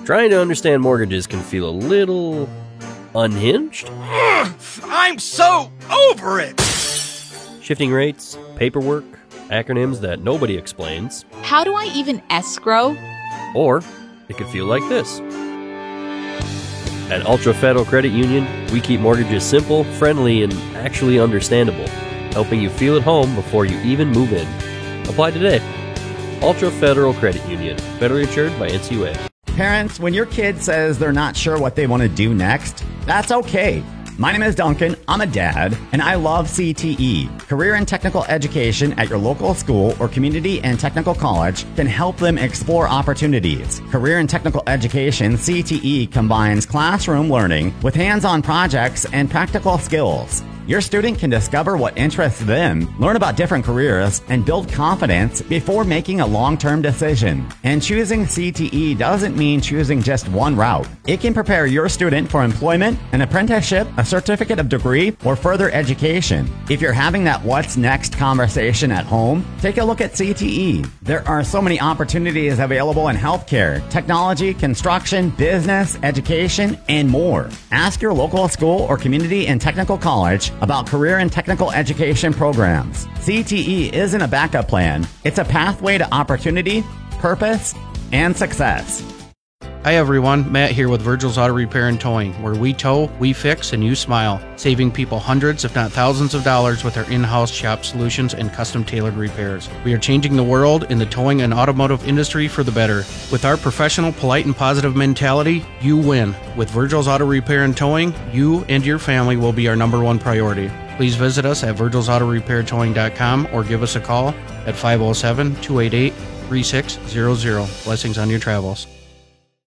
Trying to understand mortgages can feel a little unhinged. I'm so over it! Shifting rates, paperwork, acronyms that nobody explains. How do I even escrow? Or it could feel like this. At Ultra Federal Credit Union, we keep mortgages simple, friendly, and actually understandable, helping you feel at home before you even move in. Apply today. Ultra Federal Credit Union, federally insured by NCUA. Parents, when your kid says they're not sure what they want to do next, that's okay. My name is Duncan, I'm a dad, and I love CTE. Career and Technical Education at your local school or community and technical college can help them explore opportunities. Career and Technical Education, CTE, combines classroom learning with hands-on projects and practical skills. Your student can discover what interests them, learn about different careers, and build confidence before making a long-term decision. And choosing CTE doesn't mean choosing just one route. It can prepare your student for employment, an apprenticeship, a certificate of degree, or further education. If you're having that what's next conversation at home, take a look at CTE. There are so many opportunities available in healthcare, technology, construction, business, education, and more. Ask your local school or community and technical college about career and technical education programs. CTE isn't a backup plan. It's a pathway to opportunity, purpose, and success. Hi everyone, Matt here with Virgil's Auto Repair and Towing, where we tow, we fix, and you smile, saving people hundreds if not thousands of dollars with our in-house shop solutions and custom tailored repairs. We are changing the world in the towing and automotive industry for the better. With our professional, polite, and positive mentality, you win. With Virgil's Auto Repair and Towing, you and your family will be our number one priority. Please visit us at virgilsautorepairtowing.com or give us a call at 507-288-3600. Blessings on your travels.